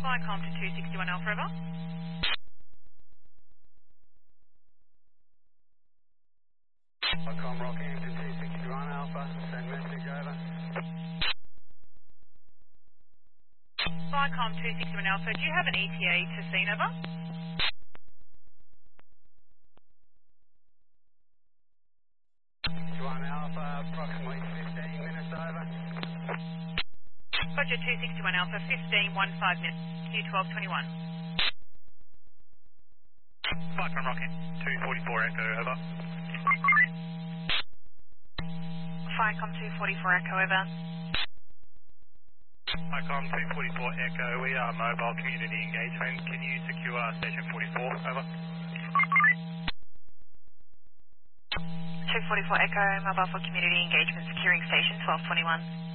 Viacom to 261 Alpha, over. Viacom Rockhampton 261 Alpha, send message over. Viacom 261 Alpha, do you have an ETA to scene, over? Alpha, approximately 15 minutes over. Roger 261 Alpha, 15 minutes, Q1221. Viacom Rocket, 244 Echo, over. Viacom 244 Echo, over. Viacom 244 Echo, we are mobile community engagement. Can you secure station 44, over? 244 Echo, mobile for community engagement, securing station 1221.